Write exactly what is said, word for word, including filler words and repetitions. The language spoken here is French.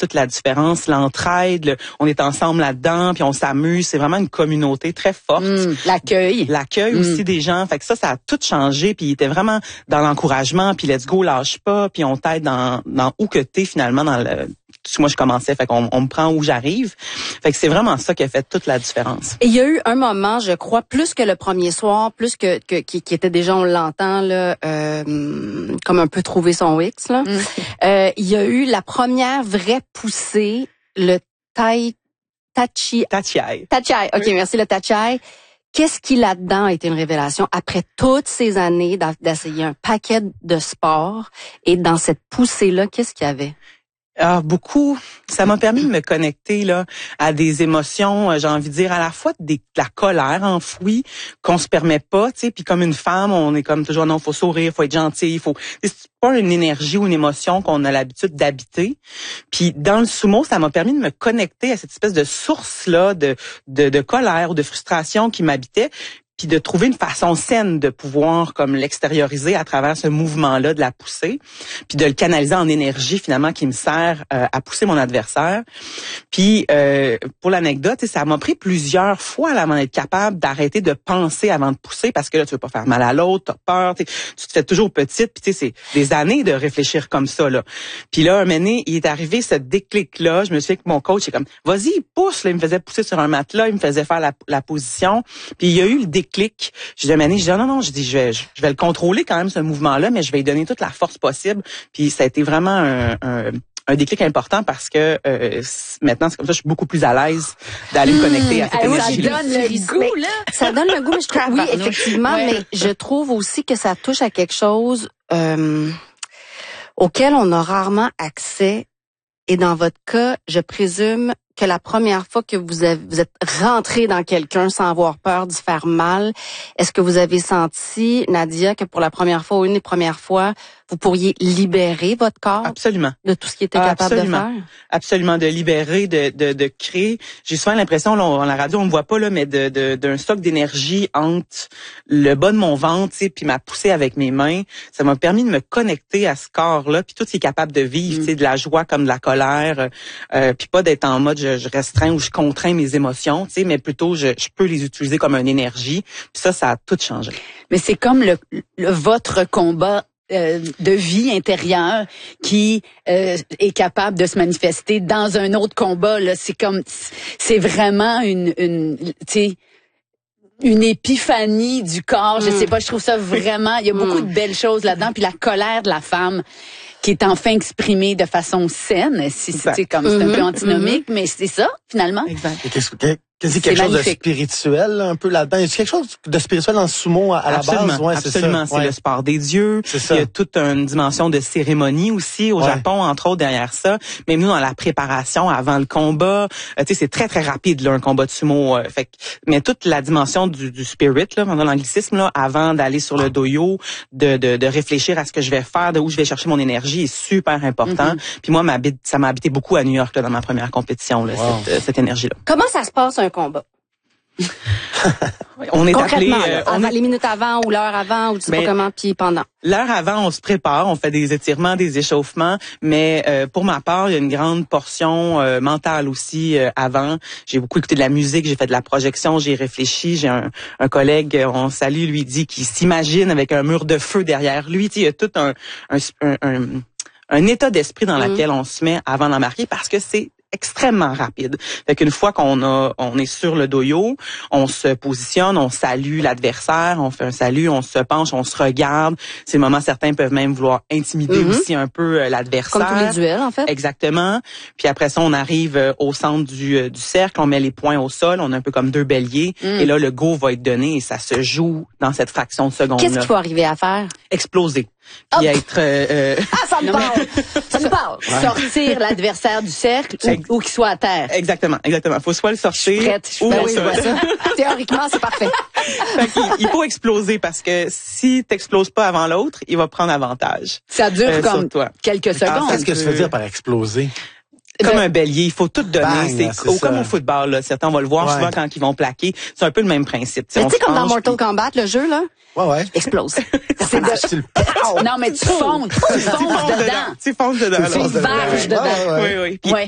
toute la différence. L'entraide, le, on est ensemble là-dedans, puis on s'amuse. C'est vraiment une communauté très forte. Mmh, l'accueil. L'accueil mmh. aussi des gens. Fait que ça, ça a tout changé. Puis il était vraiment dans l'encouragement, puis let's go, lâche pas, puis on t'aide dans, dans où que t'es finalement dans le... Moi, je commençais, fait qu'on on me prend où j'arrive. Fait que c'est vraiment ça qui a fait toute la différence. Et il y a eu un moment, je crois, plus que le premier soir, plus que, que qui, qui était déjà, on l'entend là, euh, comme un peu trouver son X là. Mm. Euh, il y a eu la première vraie poussée, le tai tachi tachiai. Tachiai. Ok, oui. Merci le tachiai. Qu'est-ce qui là-dedans a été une révélation après toutes ces années d'essayer un paquet de sports et dans cette poussée là, qu'est-ce qu'il y avait? Ah, beaucoup. Ça m'a permis de me connecter là à des émotions, j'ai envie de dire, à la fois des, de la colère enfouie qu'on se permet pas, tu sais. Puis comme une femme, on est comme toujours non, faut sourire, faut être gentil, faut. C'est pas une énergie ou une émotion qu'on a l'habitude d'habiter. Puis dans le sumo, ça m'a permis de me connecter à cette espèce de source là de de, de colère ou de frustration qui m'habitait. Puis de trouver une façon saine de pouvoir comme l'extérioriser à travers ce mouvement-là de la poussée, puis de le canaliser en énergie finalement qui me sert euh, à pousser mon adversaire. Puis euh, pour l'anecdote, ça m'a pris plusieurs fois là, avant d'être capable d'arrêter de penser avant de pousser parce que là tu veux pas faire mal à l'autre, t'as peur, tu te fais toujours petite, puis tu sais c'est des années de réfléchir comme ça là. Puis là un moment donné, il est arrivé ce déclic-là, je me suis dit que mon coach est comme vas-y pousse, là, il me faisait pousser sur un matelas, il me faisait faire la, la position, puis il y a eu le déclic. Je dis à Mané, je dis non, non, je dis je vais, je vais le contrôler quand même ce mouvement-là, mais je vais lui donner toute la force possible. Puis ça a été vraiment un, un, un déclic important parce que euh, maintenant c'est comme ça, je suis beaucoup plus à l'aise d'aller mmh, me connecter à cette énergie. Ça donne le goût, là. Ça donne le goût, mais je trouve, oui, effectivement, ouais. Mais je trouve aussi que ça touche à quelque chose euh, auquel on a rarement accès. Et dans votre cas, je présume que la première fois que vous, avez, vous êtes rentré dans quelqu'un sans avoir peur d'y faire mal, est-ce que vous avez senti, Nadia, que pour la première fois ou une des premières fois, vous pourriez libérer votre corps? Absolument. De tout ce qui était capable Absolument. de faire? Absolument, de libérer, de, de, de créer. J'ai souvent l'impression, là, on, la radio, on me voit pas, là, mais de, de, d'un stock d'énergie entre le bas de mon ventre, tu sais, puis ma poussée avec mes mains. Ça m'a permis de me connecter à ce corps-là, puis tout ce qui est capable de vivre, mm. tu sais, de la joie comme de la colère, euh, puis pas d'être en mode je, je restreins ou je contrains mes émotions, tu sais, mais plutôt je, je peux les utiliser comme une énergie. Puis ça, ça a tout changé. Mais c'est comme le, le votre combat Euh, de vie intérieure qui euh, est capable de se manifester dans un autre combat là, c'est comme c'est vraiment une une tu sais une épiphanie du corps, mm. je sais pas, je trouve ça vraiment, il y a beaucoup mm. de belles choses là-dedans, puis la colère de la femme qui est enfin exprimée de façon saine, si c'est comme c'est mm-hmm. un peu antinomique, mm-hmm. mais c'est ça finalement. Exact. Et qu'est-ce que Qu'est-ce quelque chose magnifique. De spirituel un peu là-dedans? Y a quelque chose de spirituel dans le sumo à, à absolument, la base? Ouais, absolument, c'est, c'est ouais. le sport des dieux. C'est ça. Il y a toute une dimension de cérémonie aussi au ouais. Japon, entre autres, derrière ça. Même nous, dans la préparation avant le combat, euh, tu sais, c'est très, très rapide, là, un combat de sumo. Euh, fait que, mais toute la dimension du, du spirit, là, dans l'anglicisme, là, avant d'aller sur le doyo, de, de, de réfléchir à ce que je vais faire, de où je vais chercher mon énergie, est super important. Mm-hmm. Puis moi, m'habite, ça m'a habité beaucoup à New York, là, dans ma première compétition, là, wow. cette, cette énergie-là. Comment ça se passe, un combat? On est appelé, euh, on est... les minutes avant ou l'heure avant ou tu sais ben, pas comment, puis pendant. L'heure avant, on se prépare, on fait des étirements, des échauffements, mais euh, pour ma part, il y a une grande portion euh, mentale aussi euh, avant. J'ai beaucoup écouté de la musique, j'ai fait de la projection, j'ai réfléchi. J'ai un, un collègue, on salue, lui dit qu'il s'imagine avec un mur de feu derrière lui. Tu sais, il y a tout un un, un, un, un état d'esprit dans lequel mm. on se met avant d'embarquer parce que c'est extrêmement rapide. Fait qu'une fois qu'on a, on est sur le doyo, on se positionne, on salue l'adversaire, on fait un salut, on se penche, on se regarde. Ces moments, certains peuvent même vouloir intimider mm-hmm. aussi un peu l'adversaire. Comme tous les duels, en fait. Exactement. Puis après ça, on arrive au centre du, du cercle, on met les poings au sol, on est un peu comme deux béliers. Mm. Et là, le go va être donné et ça se joue dans cette fraction de seconde-là. Qu'est-ce qu'il faut arriver à faire? Exploser. Puis oh. être... Euh, euh... Ah, ça me parle! Ça me parle! Ouais. Sortir l'adversaire du cercle ou, ou qu'il soit à terre. Exactement, exactement. Faut soit le sortir... Je suis prête. Je ou ben oui, je vois ça. Théoriquement, c'est parfait. Fait qu'il, il faut exploser parce que si t'exploses pas avant l'autre, il va prendre avantage. Ça dure euh, comme quelques secondes. Qu'est-ce que tu veux dire par exploser? Comme un bélier, il faut tout donner. Bang, c'est, c'est au, comme au football, là. Certains, on va le voir ouais. souvent quand ils vont plaquer. C'est un peu le même principe. Tu sais, comme dans Mortal puis... Kombat, le jeu, là. Ouais, ouais. Explose. C'est de... Non, mais tu fonds. Tu fonces dedans. Tu fonces dedans. Tu varges dedans. Oui, oui. Puis, ouais.